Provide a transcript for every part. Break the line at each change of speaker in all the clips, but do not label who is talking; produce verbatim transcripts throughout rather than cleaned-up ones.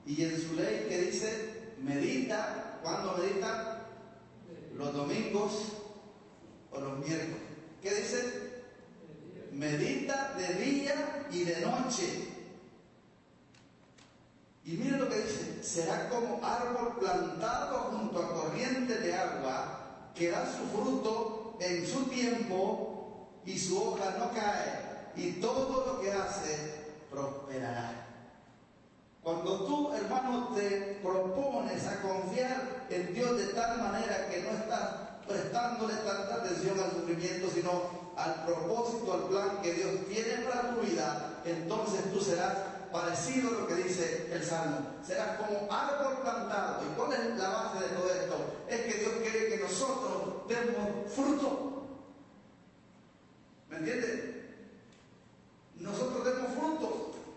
Y en su ley que dice, medita. ¿Cuándo medita? Los domingos o los miércoles. ¿Qué dice? Medita de día y de noche. Y mire lo que dice: será como árbol plantado junto a corriente de agua, que da su fruto en su tiempo y su hoja no cae, y todo lo que hace prosperará. Cuando tú, hermano, te propones a confiar en Dios de tal manera que no estás prestándole tanta atención al sufrimiento, sino al propósito, al plan que Dios tiene para tu vida, entonces tú serás parecido a lo que dice el Salmo. Serás como árbol plantado. ¿Y cuál es la base de todo esto? Es que Dios quiere que nosotros demos fruto. ¿Me entiendes? Nosotros demos frutos.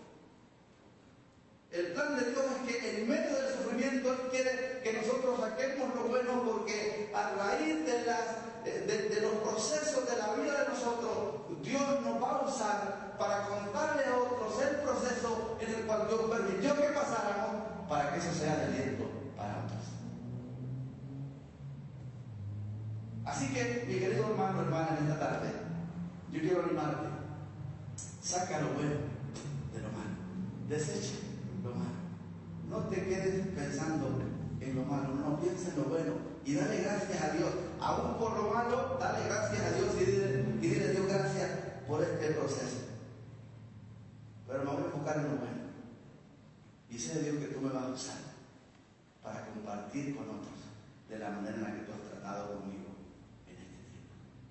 El plan de Dios es que en medio del sufrimiento Él quiere que nosotros saquemos lo bueno, porque a raíz de, las, de, de los procesos de la vida de nosotros, Dios nos va a usar para contarle a otros el proceso en el cual Dios permitió que pasáramos, para que eso sea de aliento para otros. Así que, mi querido hermano, hermana, en esta tarde, yo quiero animarte: saca lo bueno de lo malo, desecha lo malo. No te quedes pensando en lo malo, no, piensa en lo bueno y dale gracias a Dios. Aún por lo malo, dale gracias a Dios y dile, y dile a Dios gracias por este proceso. Pero me voy a enfocar en lo bueno. Y sé, Dios, que tú me vas a usar para compartir con otros de la manera en la que tú has tratado conmigo en este tiempo.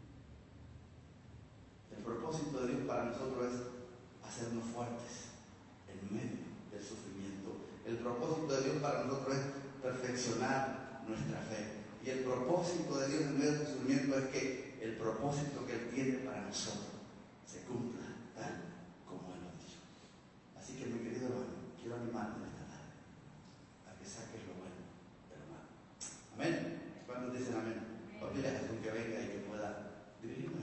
El propósito de Dios para nosotros es hacernos fuertes en medio del sufrimiento. El propósito de Dios para nosotros es perfeccionar nuestra fe. Y el propósito de Dios en medio del sufrimiento es que el propósito que Él tiene para nosotros se cumpla tal como Él lo ha dicho. Así que, mi querido hermano, quiero animarte en esta tarde a que saques lo bueno de lo malo. Amén. ¿Cuántos dicen amén? Porque le Jesús que venga y que pueda dirigirnos.